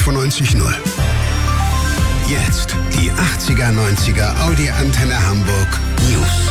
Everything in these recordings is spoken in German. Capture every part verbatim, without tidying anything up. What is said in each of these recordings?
fünfundneunzig null. Jetzt die achtziger, neunziger Audi Antenne Hamburg News.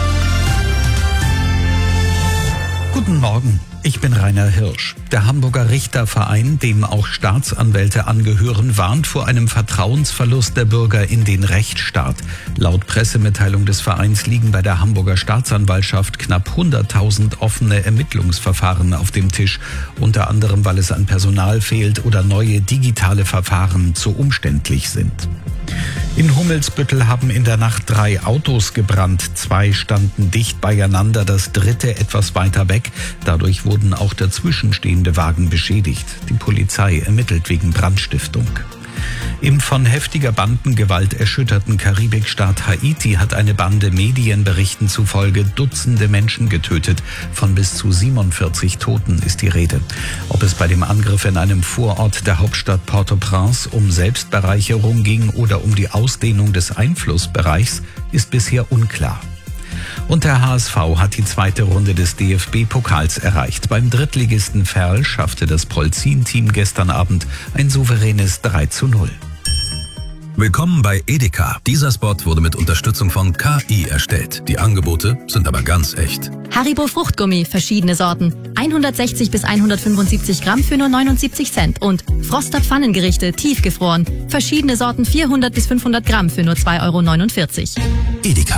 Guten Morgen, ich bin Rainer Hirsch. Der Hamburger Richterverein, dem auch Staatsanwälte angehören, warnt vor einem Vertrauensverlust der Bürger in den Rechtsstaat. Laut Pressemitteilung des Vereins liegen bei der Hamburger Staatsanwaltschaft knapp hunderttausend offene Ermittlungsverfahren auf dem Tisch, unter anderem weil es an Personal fehlt oder neue digitale Verfahren zu umständlich sind. In Hummelsbüttel haben in der Nacht drei Autos gebrannt. Zwei standen dicht beieinander, das dritte etwas weiter weg. Dadurch wurden auch dazwischenstehende Wagen beschädigt. Die Polizei ermittelt wegen Brandstiftung. Im von heftiger Bandengewalt erschütterten Karibikstaat Haiti hat eine Bande Medienberichten zufolge Dutzende Menschen getötet. Von bis zu siebenundvierzig Toten ist die Rede. Ob es bei dem Angriff in einem Vorort der Hauptstadt Port-au-Prince um Selbstbereicherung ging oder um die Ausdehnung des Einflussbereichs, ist bisher unklar. Und der H S V hat die zweite Runde des D F B-Pokals erreicht. Beim Drittligisten Verl schaffte das Polzin-Team gestern Abend ein souveränes drei zu null. Willkommen bei Edeka. Dieser Spot wurde mit Unterstützung von K I erstellt. Die Angebote sind aber ganz echt. Haribo Fruchtgummi, verschiedene Sorten. hundertsechzig bis hundertfünfundsiebzig Gramm für nur neunundsiebzig Cent. Und Froster Pfannengerichte, tiefgefroren. Verschiedene Sorten vierhundert bis fünfhundert Gramm für nur zwei Euro neunundvierzig. Edeka.